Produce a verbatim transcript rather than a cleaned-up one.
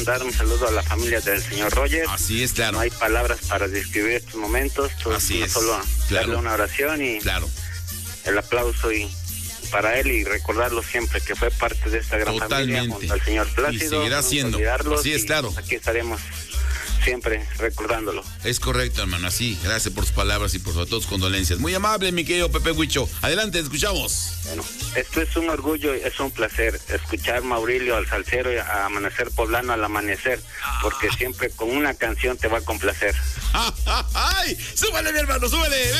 dar un saludo a la familia del señor Roger. Así es, claro. No hay palabras para describir estos momentos. Así no es. Solo claro. darle una oración y claro. el aplauso y para él y recordarlo siempre que fue parte de esta gran Totalmente. familia junto al señor Plácido. Y seguirá no siendo. Así es, claro. Aquí estaremos siempre recordándolo. Es correcto, hermano, así. Gracias por sus palabras y por sus todas condolencias. Muy amable, mi querido Pepe Huicho. Adelante, te escuchamos. Bueno, esto es un orgullo, es un placer escuchar Maurilio al salsero y a Amanecer Poblano al amanecer, porque siempre con una canción te va a complacer. ¡Ay! ¡Súbale, mi hermano, súbale!